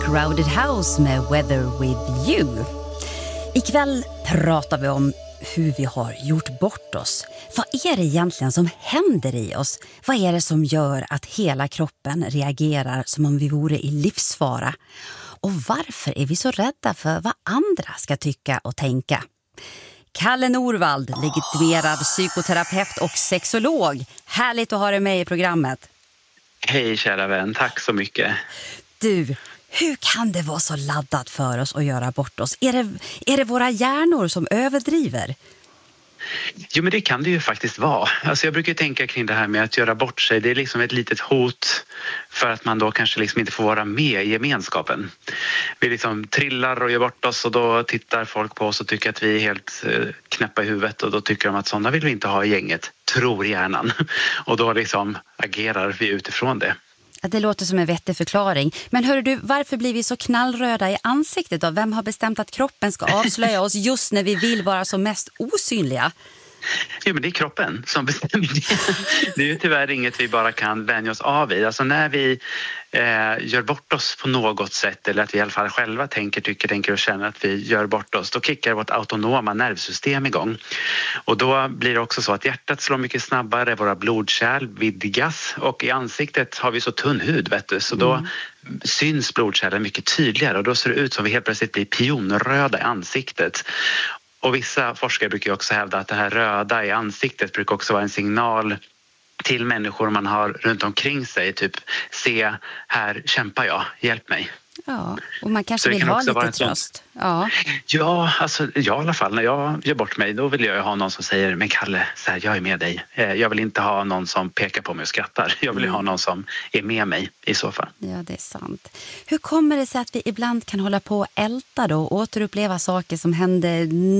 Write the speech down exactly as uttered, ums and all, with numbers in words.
Crowded House med Weather With You. Ikväll pratar vi om hur vi har gjort bort oss. Vad är det egentligen som händer i oss? Vad är det som gör att hela kroppen reagerar som om vi vore i livsfara? Och varför är vi så rädda för vad andra ska tycka och tänka? Kalle Norvald, legitimerad psykoterapeut och sexolog. Härligt att ha dig med i programmet. Hej kära vän, tack så mycket. Du, hur kan det vara så laddat för oss att göra bort oss? Är det, är det våra hjärnor som överdriver? Jo, men det kan det ju faktiskt vara. Alltså jag brukar tänka kring det här med att göra bort sig. Det är liksom ett litet hot för att man då kanske liksom inte får vara med i gemenskapen. Vi liksom trillar och gör bort oss och då tittar folk på oss och tycker att vi är helt knäppa i huvudet och då tycker de att sådana vill vi inte ha i gänget, tror hjärnan. Och då liksom agerar vi utifrån det. Det låter som en vettig förklaring. Men hör du, varför blir vi så knallröda i ansiktet då? Vem har bestämt att kroppen ska avslöja oss just när vi vill vara som mest osynliga? Jo, men det är kroppen som bestämmer det. Det är ju tyvärr inget vi bara kan vänja oss av i. Alltså när vi eh, gör bort oss på något sätt eller att vi i alla fall själva tänker, tycker, tänker och känner att vi gör bort oss, då kickar vårt autonoma nervsystem igång. Och då blir det också så att hjärtat slår mycket snabbare, våra blodkärl vidgas och i ansiktet har vi så tunn hud, vet du, så då mm. syns blodkärlen mycket tydligare och då ser det ut som vi helt plötsligt blir pionröda i ansiktet. Och vissa forskare brukar också hävda att det här röda i ansiktet brukar också vara en signal till människor man har runt omkring sig. Typ, se här kämpar jag, hjälp mig. Ja, och man kanske vill ha lite tröst. Ja. Ja, alltså jag i alla fall, när jag gör bort mig, då vill jag ha någon som säger, men Kalle, så här, jag är med dig. Jag vill inte ha någon som pekar på mig och skrattar. Jag vill mm. ha någon som är med mig i så fall. Ja, det är sant. Hur kommer det sig att vi ibland kan hålla på och älta då och återuppleva saker som hände